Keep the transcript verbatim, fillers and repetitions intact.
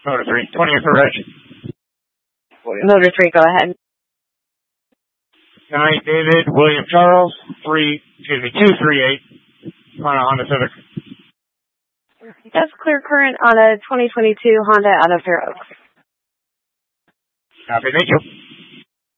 Motor three, twentieth for Reg. Motor three, go ahead. Nine, David, William Charles, three, excuse me, two three eight, on a Honda Civic. That's clear current on a twenty twenty-two Honda out of Fair Oaks. Copy, thank you.